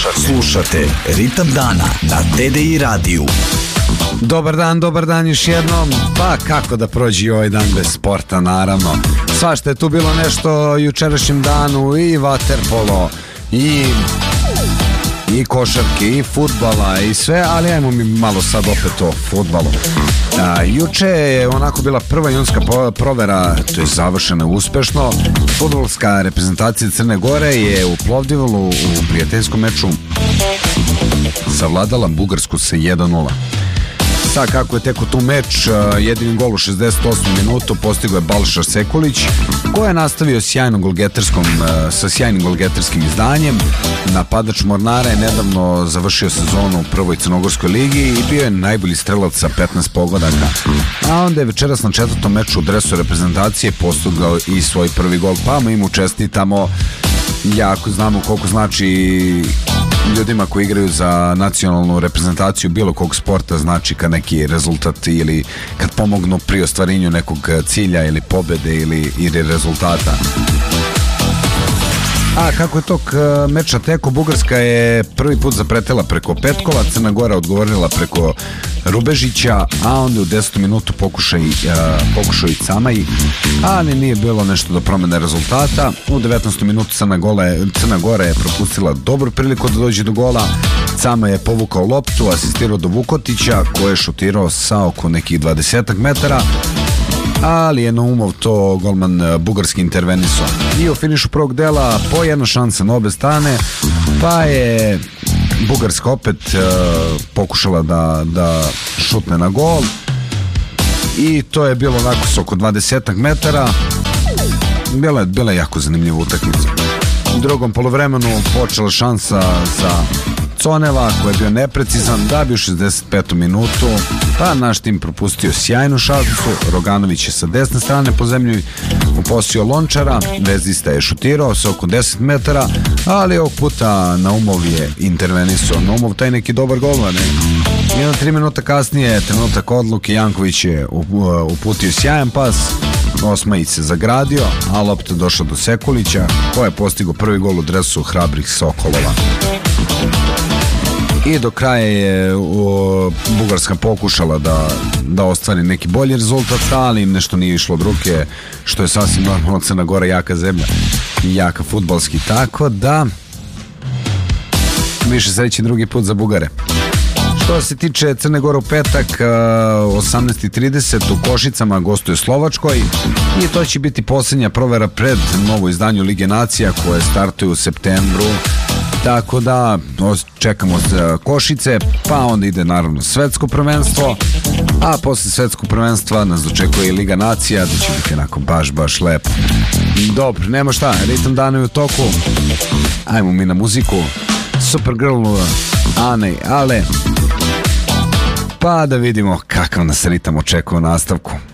Slušate Ritam dana na TDI radiju. Dobar dan još jednom. Pa kako da prođi ovaj dan bez sporta, naravno. Svašta je tu bilo nešto jučerašnjem danu, i vaterpolo, i košarke, i fudbala, i sve, ali ajmo mi malo sad opet o fudbalu. Juče je onako bila prva junska provera, to je završena uspešno. Fudbalska reprezentacija Crne Gore je u Plovdivu u prijateljskom meču savladala Bugarsku sa 1-0. Sad kako je teko tu meč, jedini gol u 68. minutu postigao je Balša Sekulić, koji je nastavio sa sjajnim golgeterskim izdanjem. Napadač Mornara je nedavno završio sezonu u prvoj crnogorskoj ligi i bio je najbolji strelac sa 15 pogodaka. A onda je večeras na četvrtom meču u dresu reprezentacije postigao i svoj prvi gol, pa mi mu čestitamo. Jako znamo koliko znači ljudima koji igraju za nacionalnu reprezentaciju bilo kog sporta, znači kad neki rezultat ili kad pomognu pri ostvarenju nekog cilja ili pobede ili rezultata. A kako je tog meča teko, Bugarska je prvi put zapretela preko Petkova, Crna Gora odgovorila preko Rubežića, a onda u 10. minutu pokušao i Camaj, ali nije bilo nešto do promene rezultata. U 19. minutu Crna Gora je propustila dobru priliku da dođe do gola. Camaj je povukao loptu, asistirao do Vukotića, koji je šutirao sa oko nekih 20 metara, ali je Naumov to golman bugarski intervenisao. I u finišu prvog dela po jedna šansa na obe strane, pa je Bugarska opet pokušala da šutne na gol i to je bilo onako s oko 20 metara. Bila je jako zanimljiva utakmica. U drugom poluvremenu počela šansa za Coneva, koji je bio neprecizan, da bi u 65. minutu pa naš tim propustio sjajnu šansu. Roganović je sa desne strane po zemlji upostio Lončara, vezista je šutirao sa oko 10 metara, ali ovog puta Naumov je intervenisao. Naumov taj neki dobar golman. 3 minuta kasnije, trenutak odluke, Janković je uputio sjajan pas, Osmajić se zagradio, a lopta došla do Sekulića, koji je postigao prvi gol u dresu hrabrih Sokolova. I do kraja je Bugarska pokušala da ostvari neki bolji rezultat, ali im nešto nije išlo od ruke, što je sasvim normalno. Crna Gora jaka zemlja i jaka fudbalski, tako da više sreće drugi put za Bugare. Što se tiče Crne Gore, u petak 18:30 u Košicama gostuje Slovačkoj i to će biti posljednja provera pred novo izdanju Lige nacija koje startuje u septembru. Tako da čekamo Košice, pa onda ide naravno svetsko prvenstvo, a posle svetskog prvenstva nas dočekuje i Liga nacija, da će biti onako baš lepo. Dobro, nema šta, ritam dana je u toku, ajmo mi na muziku. Supergirl Ane Ale, pa da vidimo kakav nas ritam očekuje u nastavku.